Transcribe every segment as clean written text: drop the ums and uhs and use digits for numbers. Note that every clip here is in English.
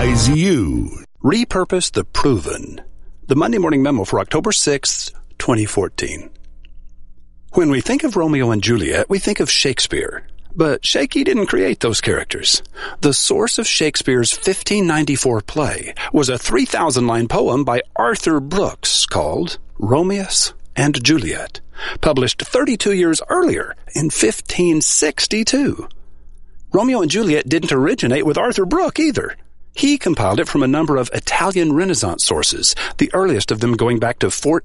WIZU. Repurpose the Proven. The Monday Morning Memo for October 6th, 2014. When we think of Romeo and Juliet, we think of Shakespeare. But Shakey didn't create those characters. The source of Shakespeare's 1594 play was a 3,000-line poem by Arthur Brooks called Romeus and Juliet, published 32 years earlier in 1562. Romeo and Juliet didn't originate with Arthur Brooke either. He compiled it from a number of Italian Renaissance sources, the earliest of them going back to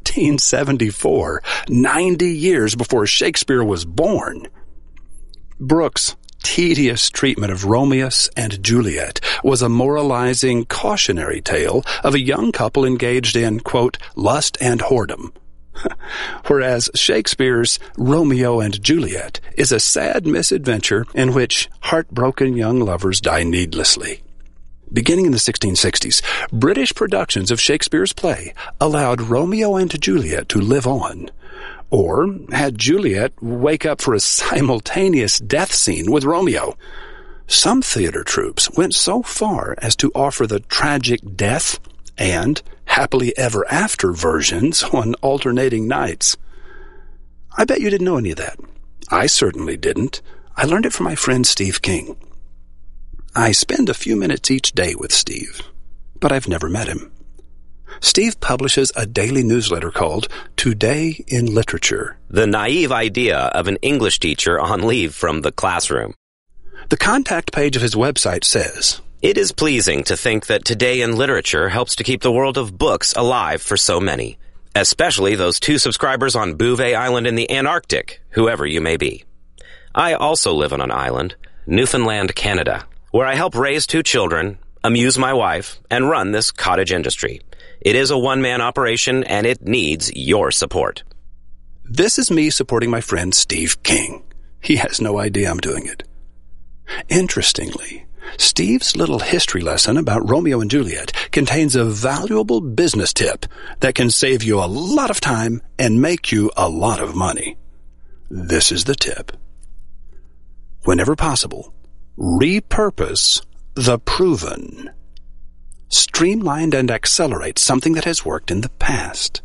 1474, 90 years before Shakespeare was born. Brooks' tedious treatment of Romeus and Juliet was a moralizing, cautionary tale of a young couple engaged in, quote, lust and whoredom. Whereas Shakespeare's Romeo and Juliet is a sad misadventure in which heartbroken young lovers die needlessly. Beginning in the 1660s, British productions of Shakespeare's play allowed Romeo and Juliet to live on, or had Juliet wake up for a simultaneous death scene with Romeo. Some theater troupes went so far as to offer the tragic death and happily ever after versions on alternating nights. I bet you didn't know any of that. I certainly didn't. I learned it from my friend Steve King. I spend a few minutes each day with Steve, but I've never met him. Steve publishes a daily newsletter called Today in Literature. The naive idea of an English teacher on leave from the classroom. The contact page of his website says, "It is pleasing to think that Today in Literature helps to keep the world of books alive for so many, especially those 2 subscribers on Bouvet Island in the Antarctic, whoever you may be. I also live on an island, Newfoundland, Canada, where I help raise 2 children, amuse my wife, and run this cottage industry. It is a one-man operation, and it needs your support." This is me supporting my friend Steve King. He has no idea I'm doing it. Interestingly, Steve's little history lesson about Romeo and Juliet contains a valuable business tip that can save you a lot of time and make you a lot of money. This is the tip. Whenever possible, repurpose the proven. Streamline and accelerate something that has worked in the past.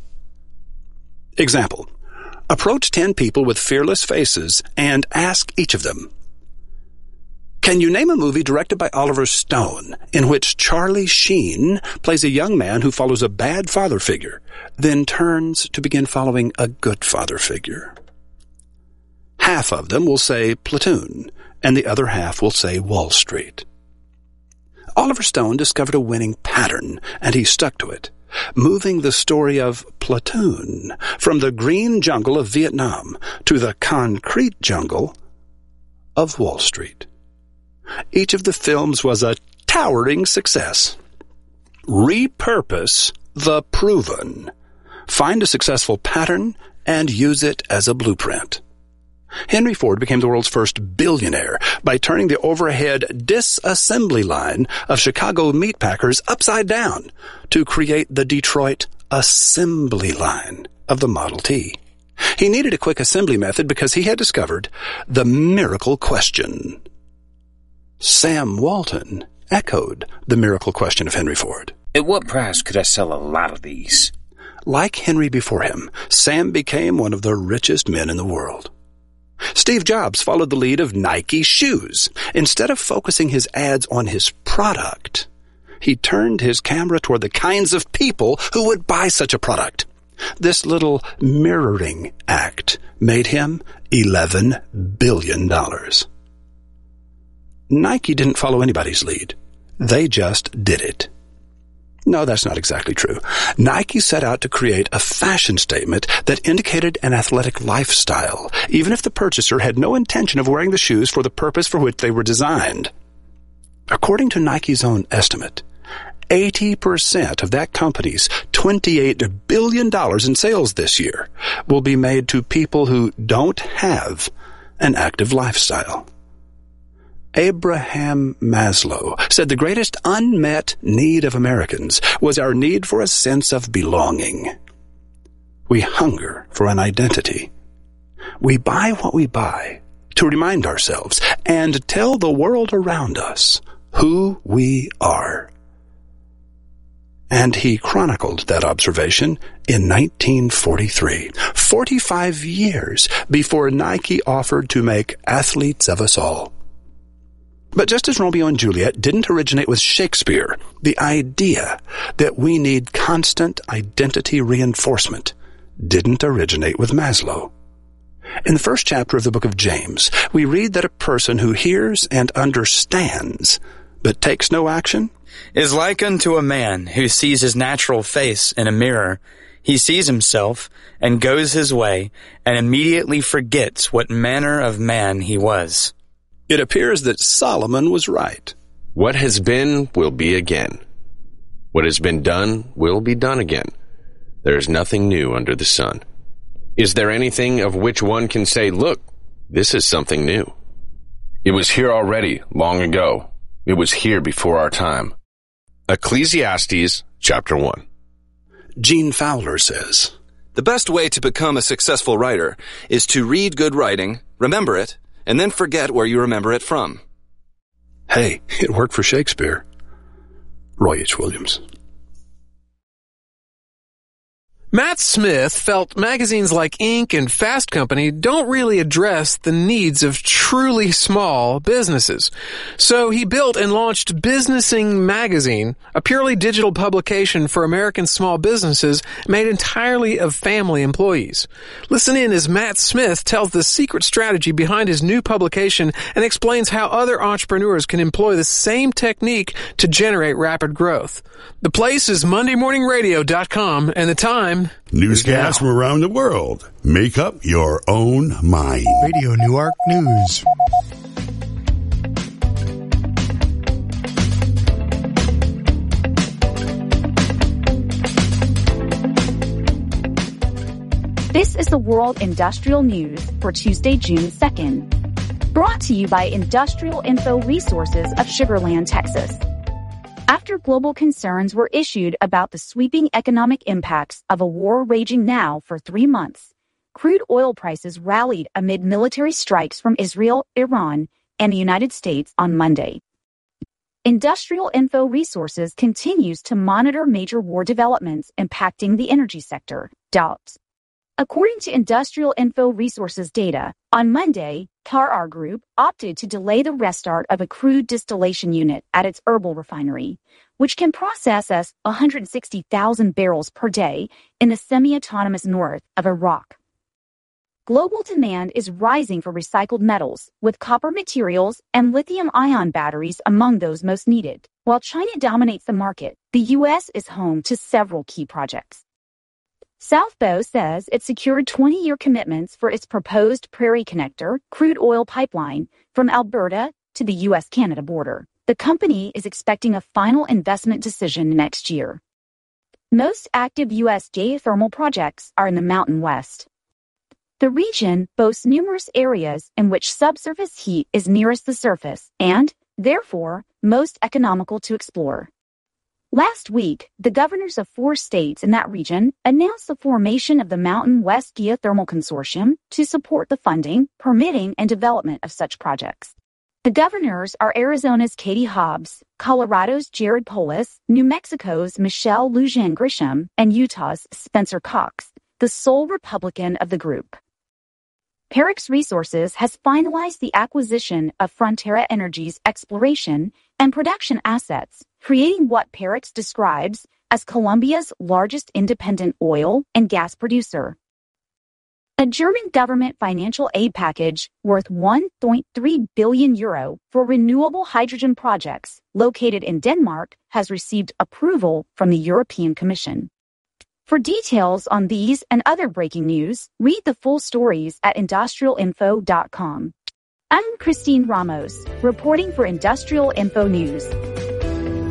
Example: approach 10 people with fearless faces and ask each of them, "Can you name a movie directed by Oliver Stone in which Charlie Sheen plays a young man who follows a bad father figure, then turns to begin following a good father figure?" Half of them will say Platoon, and the other half will say Wall Street. Oliver Stone discovered a winning pattern, and he stuck to it, moving the story of Platoon from the green jungle of Vietnam to the concrete jungle of Wall Street. Each of the films was a towering success. Repurpose the proven. Find a successful pattern and use it as a blueprint. Henry Ford became the world's first billionaire by turning the overhead disassembly line of Chicago meatpackers upside down to create the Detroit assembly line of the Model T. He needed a quick assembly method because he had discovered the miracle question. Sam Walton echoed the miracle question of Henry Ford. "At what price could I sell a lot of these?" Like Henry before him, Sam became one of the richest men in the world. Steve Jobs followed the lead of Nike shoes. Instead of focusing his ads on his product, he turned his camera toward the kinds of people who would buy such a product. This little mirroring act made him $11 billion. Nike didn't follow anybody's lead. They just did it. No, that's not exactly true. Nike set out to create a fashion statement that indicated an athletic lifestyle, even if the purchaser had no intention of wearing the shoes for the purpose for which they were designed. According to Nike's own estimate, 80% of that company's $28 billion in sales this year will be made to people who don't have an active lifestyle. Abraham Maslow said the greatest unmet need of Americans was our need for a sense of belonging. We hunger for an identity. We buy what we buy to remind ourselves and tell the world around us who we are. And he chronicled that observation in 1943, 45 years before Nike offered to make athletes of us all. But just as Romeo and Juliet didn't originate with Shakespeare, the idea that we need constant identity reinforcement didn't originate with Maslow. In the first chapter of the book of James, we read that a person who hears and understands but takes no action is like unto a man who sees his natural face in a mirror. He sees himself and goes his way and immediately forgets what manner of man he was. It appears that Solomon was right. What has been will be again. What has been done will be done again. There is nothing new under the sun. Is there anything of which one can say, look, this is something new? It was here already, long ago. It was here before our time. Ecclesiastes chapter 1. Gene Fowler says, "The best way to become a successful writer is to read good writing, remember it, and then forget where you remember it from." Hey, it worked for Shakespeare. Roy H. Williams. Matt Smith felt magazines like Inc. and Fast Company don't really address the needs of truly small businesses. So he built and launched Businessing Magazine, a purely digital publication for American small businesses made entirely of family employees. Listen in as Matt Smith tells the secret strategy behind his new publication and explains how other entrepreneurs can employ the same technique to generate rapid growth. The place is MondayMorningRadio.com, and the time... Newscasts from around the world. Make up your own mind. Radio Newark News. This is the World Industrial News for Tuesday, June 2nd. Brought to you by Industrial Info Resources of Sugar Land, Texas. After global concerns were issued about the sweeping economic impacts of a war raging now for 3 months, crude oil prices rallied amid military strikes from Israel, Iran, and the United States on Monday. Industrial Info Resources continues to monitor major war developments impacting the energy sector. According to Industrial Info Resources data, on Monday, Karar Group opted to delay the restart of a crude distillation unit at its Erbil refinery, which can process 160,000 barrels per day in the semi-autonomous north of Iraq. Global demand is rising for recycled metals, with copper materials and lithium-ion batteries among those most needed. While China dominates the market, the U.S. is home to several key projects. South Bow says it secured 20-year commitments for its proposed Prairie Connector crude oil pipeline from Alberta to the U.S.-Canada border. The company is expecting a final investment decision next year. Most active U.S. geothermal projects are in the Mountain West. The region boasts numerous areas in which subsurface heat is nearest the surface and, therefore, most economical to explore. Last week, the governors of 4 states in that region announced the formation of the Mountain West Geothermal Consortium to support the funding, permitting, and development of such projects. The governors are Arizona's Katie Hobbs, Colorado's Jared Polis, New Mexico's Michelle Lujan Grisham, and Utah's Spencer Cox, the sole Republican of the group. Parex Resources has finalized the acquisition of Frontera Energy's exploration and production assets, creating what Parex describes as Colombia's largest independent oil and gas producer. A German government financial aid package worth €1.3 billion for renewable hydrogen projects located in Denmark has received approval from the European Commission. For details on these and other breaking news, read the full stories at industrialinfo.com. I'm Christine Ramos, reporting for Industrial Info News.